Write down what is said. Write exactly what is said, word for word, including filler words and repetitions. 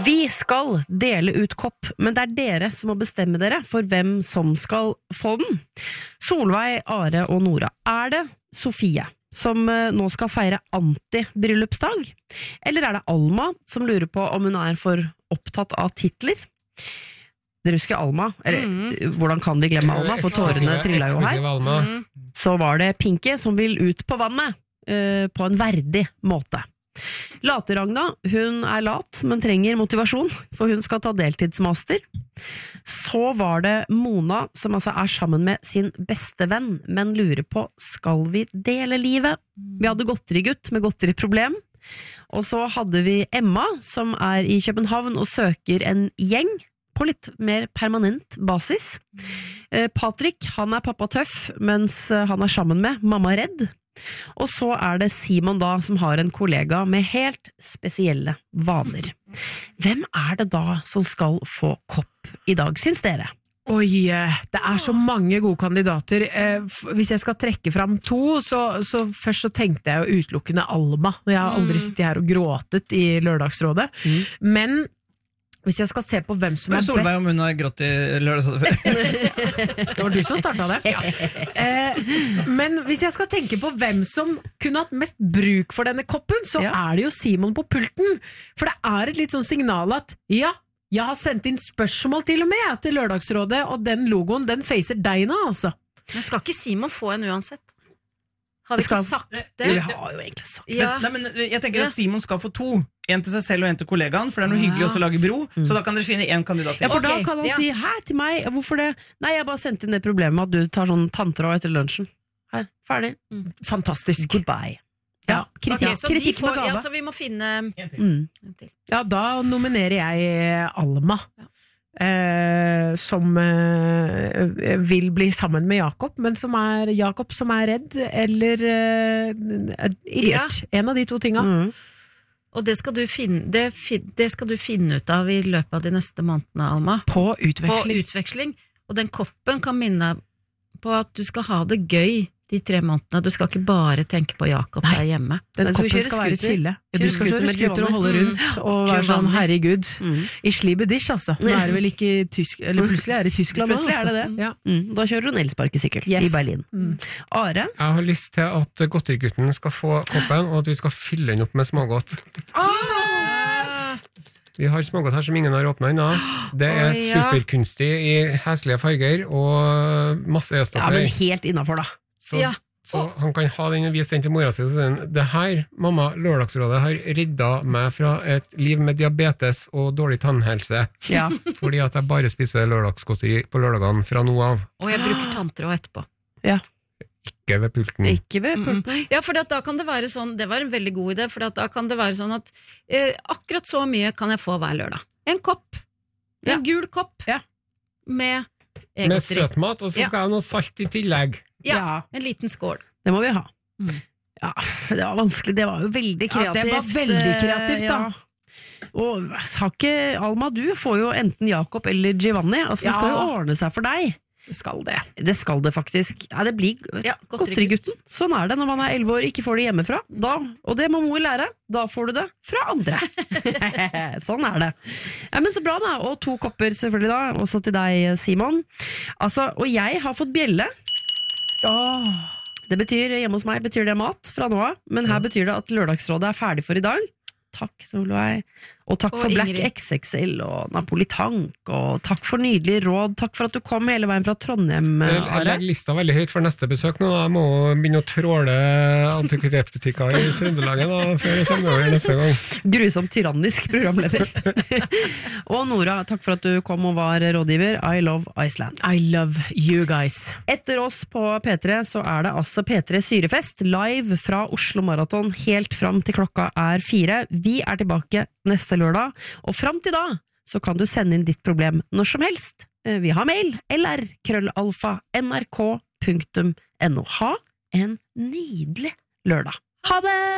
Vi skal dele ut kopp, men det er dere som må bestemme dere for hvem som skal få den. Solveig, Are og Nora. Er det Sofie som nå skal feire anti-bryllupsdag? Eller er det Alma som lurer på om hun er for opptatt av titler? Dere husker Alma? Eller, mm. hvordan kan vi glemme Alma? For tårene trillet jo her. Mm. Så var det Pinky som vil ut på vannet, uh, på en verdig måte. Late-Ragna, hun er lat, men trenger motivasjon, for hun skal ta deltidsmaster. Så var det Mona, som altså er sammen med sin beste venn, men lurer på, skal vi dele livet? Vi hadde godterigutt med godteriproblem. Og så hadde vi Emma, som er i København og søker en gjeng, på litt mer permanent basis. Eh, Patrick, han er pappa tøff, mens han er sammen med mamma redd. Og så er det Simon da, som har en kollega med helt spesielle vaner. Hvem er det da som skal få kopp i dag, syns dere? Oi, det er så mange gode kandidater. Hvis jeg skal trekke fram to, så, så først så tenkte jeg jo utelukkende Alma. Jeg har aldri sittet her og gråtet i lørdagsrådet. Mm. Men hvis jeg skal se på hvem som er best... Solveig om hun har grått i lørdagsrådet før. Det var du som startet det. Ja. Eh, men hvis jeg skal tenke på hvem som kunne hatt mest bruk for denne koppen, så ja. Er det jo Simon på pulten. For det er et litt sånn signal at, ja, jeg har sendt inn spørsmål til og med til lørdagsrådet, og den logoen, den facer deg nå, altså. Men skal ikke Simon få en uansett? Har vi ikke sagt det? Vi har jo egentlig sagt det. Ja. Nei, men jeg tenker at Simon skal få to. En til seg selv og en til kollegaen, for det er noe hyggelig også å lage bro. Mm. Så da kan dere finne en kandidat til. Ja, for okay. da kan han ja. Si, hæ, til meg, hvorfor det? Nei, jeg bare sendte inn det problemet med at du tar sånn tanntråd etter lunsjen. Her, ferdig. Mm. Fantastisk. Goodbye. Ja, kritikk, okay, så kritikk får, med gave. Ja, så vi må finne en til. Mm. En til. Ja, da nominerer jeg Alma. Ja. Eh, som eh, vil bli sammen med Jakob, men som er Jakob som er redd, eller eh, irritert. Ja. En av de to tinga. Mm. Og det skal, du finne, det, det skal du finne ut av i løpet av de neste månedene, Alma. På utveksling. På utveksling. Og den koppen kan minne på at du skal ha det gøy de tre månedene. Du skal ikke bare tenke på Jakob der hjemme. Den koppen skal, skal være chille. Ja, du skal kjøre skuter og holde rundt mm. og være sånn, herregud, mm. i Slibedish, altså. Nå er det vel ikke i Tysk, eller plutselig er det i Tyskland. Plutselig er det det. Ja. Mm. Da kjører du en elsparkesykkel yes. i Berlin. Mm. Are? Jeg har lyst til at godterigutten skal få koppen, og at vi skal fylle den opp med smågodt. Ah! Vi har smågodt her som ingen har åpnet ennå. Det er oh, ja. Superkunstig i heslige farger og masse e-stoffer. Ja, men helt innenfor da. Så, ja. så han kan ha den og vise den til mora si og si, det her, mamma, lørdagsrådet har reddet meg fra et liv med diabetes og dårlig tannhelse. Ja. Fordi at jeg bare spiser lørdagsgodteri på lørdagene fra nå av. Og jeg bruker tanntråd etterpå. Ja. Ikke ved pulten. Ikke ved pulten. Mm-hmm. Ja, for da kan det være sånn, det var en veldig god idé, for da kan det være sånn at eh, akkurat så mye kan jeg få hver lørdag. En kopp. En ja. Gul kopp. Ja. Med e-godteri. Med søtmat, og så skal ja. Jeg ha noe salt i tillegg. Ja, ja, en liten skål. Det må vi ha. Mm. Ja, det var vanskelig, det var jo veldig kreativt. Ja, det var veldig kreativt da. Ja. Og sa ikke, Alma, du får jo enten Jakob eller Giovanni, altså ja. Det skal jo ordne seg for deg. Det skal det. Det skal det faktisk. Ja, det blir ja, godterigutten. Sånn er det når man er elleve år og ikke får det hjemmefra. Da, og det må mor lære, da får du det fra andre. Sånn er det. Ja, men så bra da, og to kopper selvfølgelig da, også til deg, Simon. Altså, og jeg har fått bjelle. Oh. Det betyr, hjemme hos meg betyr det mat fra nå av, men her betyr det at lørdagsrådet er ferdig for i dag. Takk, Solveig. Og takk og for Black Ingrid. X X L og Napolitank, og takk for nydelig råd. Takk for at du kom hele veien fra Trondheim, Are. Jeg legger lista veldig høyt for neste besøk nå. Jeg må begynne å tråle antikvitetsbutikker i Trøndelagen da, før jeg kommer over neste gang. Grusomt tyrannisk programleder. Og Nora, takk for at du kom og var rådgiver. I love Iceland. I love you guys. Etter oss på P tre så er det altså P tre Syrefest live fra Oslo Marathon helt fram til klokka er fire. Vi er tilbake neste lørdag, og fram til da så kan du sende inn ditt problem når som helst. Vi har mail lr krøllalfa nrk punktum no. Ha en nydelig lørdag. Ha det!